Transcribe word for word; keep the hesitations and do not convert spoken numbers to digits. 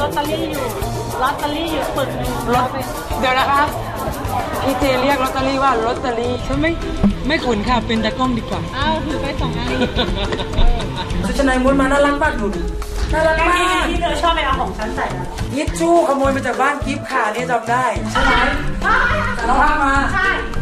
อตเตอรี่อยู่ลอตเตอรี่อยู่ปึกนึงรถเดี๋ยวนะครับพี่เจเรียกลอตเตอรี่ว่าลอตเตอรี่ฉันไม่ไม่ขุนค่ะเป็นตะกล้องดีกว่าอ้าวถือไปสองอันชุดชั้นในม้วนมาน่ารักมากดูน่ารักมากที่เธอชอบไปเอาของฉันใส่ยิชชู่ขโมยมาจากบ้านกิฟต์ค่ะนี่จำได้ใช่ไหมน้องพามาใช่